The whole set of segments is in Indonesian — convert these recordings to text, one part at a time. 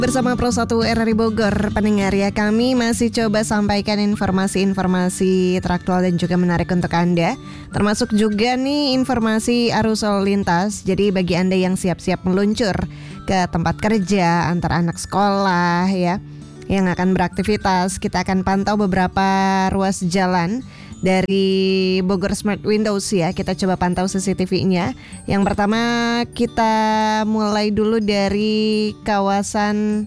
Bersama Pro 1 RRI Bogor, pendengar ya, kami masih coba sampaikan informasi-informasi teraktual dan juga menarik untuk Anda. Termasuk juga nih informasi arus lalu lintas. Jadi bagi Anda yang siap-siap meluncur ke tempat kerja, antar anak sekolah ya, yang akan beraktivitas, kita akan pantau beberapa ruas jalan dari Bogor Smart Windows ya. Kita coba pantau CCTV-nya. Yang pertama kita mulai dulu dari kawasan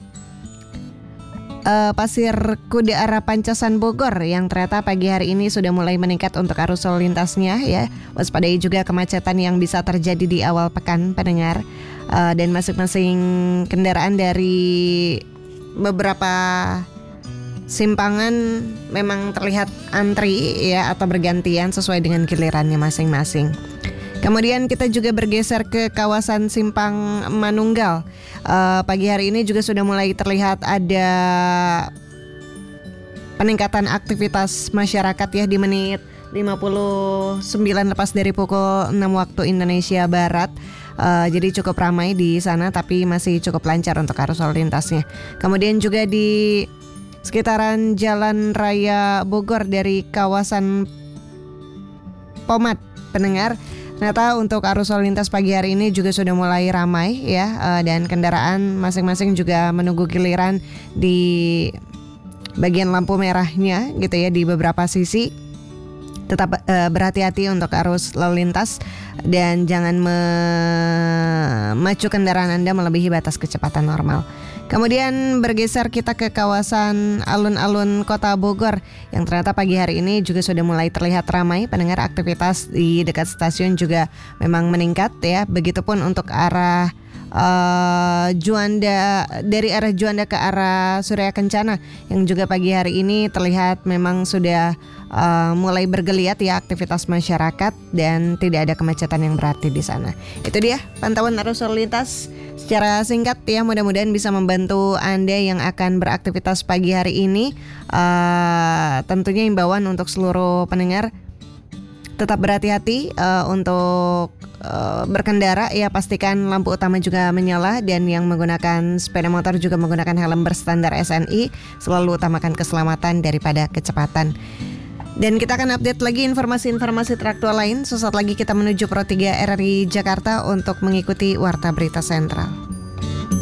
Pasir Kuda arah Pancosan Bogor, yang ternyata pagi hari ini sudah mulai meningkat untuk arus lalu lintasnya ya. Waspadai juga kemacetan yang bisa terjadi di awal pekan, pendengar. Dan masing-masing kendaraan dari beberapa simpangan memang terlihat antri ya, atau bergantian sesuai dengan gilirannya masing-masing. Kemudian kita juga bergeser ke kawasan Simpang Manunggal. Pagi hari ini juga sudah mulai terlihat ada peningkatan aktivitas masyarakat ya, di menit 59 lepas dari pukul 6 waktu Indonesia Barat. Jadi cukup ramai di sana, tapi masih cukup lancar untuk arus lalu lintasnya. Kemudian juga di sekitaran Jalan Raya Bogor dari kawasan Pomat, pendengar, ternyata untuk arus lalu lintas pagi hari ini juga sudah mulai ramai ya, dan kendaraan masing-masing juga menunggu giliran di bagian lampu merahnya gitu ya, di beberapa sisi. Tetap berhati-hati untuk arus lalu lintas dan jangan memacu kendaraan Anda melebihi batas kecepatan normal. Kemudian bergeser kita ke kawasan alun-alun Kota Bogor, yang ternyata pagi hari ini juga sudah mulai terlihat ramai, pendengar. Aktivitas di dekat stasiun juga memang meningkat ya. Begitupun untuk arah Juanda, dari arah Juanda ke arah Surya Kencana, yang juga pagi hari ini terlihat memang sudah mulai bergeliat ya aktivitas masyarakat, dan tidak ada kemacetan yang berarti di sana. Itu dia pantauan arus lalu lintas secara singkat ya, mudah-mudahan bisa membantu Anda yang akan beraktivitas pagi hari ini. Tentunya imbauan untuk seluruh pendengar, tetap berhati-hati untuk berkendara ya, pastikan lampu utama juga menyala, dan yang menggunakan sepeda motor juga menggunakan helm berstandar SNI. Selalu utamakan keselamatan daripada kecepatan. Dan kita akan update lagi informasi-informasi teraktual lain. Sesaat lagi kita menuju Pro 3 RRI Jakarta untuk mengikuti Warta Berita Sentral.